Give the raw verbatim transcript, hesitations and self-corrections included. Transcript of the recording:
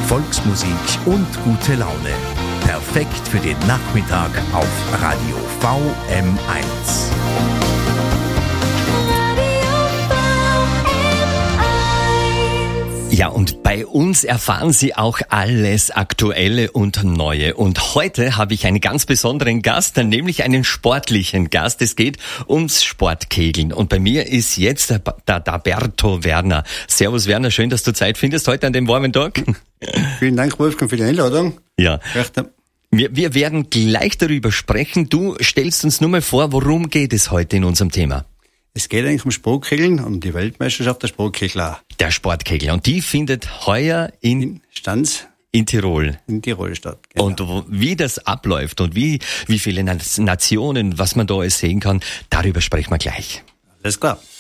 Volksmusik und gute Laune. Perfekt für den Nachmittag auf Radio V M eins. Ja, und bei uns erfahren Sie auch alles Aktuelle und Neue. Und heute habe ich einen ganz besonderen Gast, nämlich einen sportlichen Gast. Es geht ums Sportkegeln. Und bei mir ist jetzt der, der, der Berto Werner. Servus Werner, schön, dass du Zeit findest heute an dem warmen Tag. Vielen Dank, Wolfgang, für die Einladung. Ja. Wir, wir werden gleich darüber sprechen. Du stellst uns nur mal vor, worum geht es heute in unserem Thema? Es geht eigentlich um Sportkegeln, um die Weltmeisterschaft der Sportkegler. Der Sportkegler. Und die findet heuer in, in Stanz. In Tirol. In Tirol statt. Genau. Und wie das abläuft und wie, wie viele Nationen, was man da alles sehen kann, darüber sprechen wir gleich. Alles klar.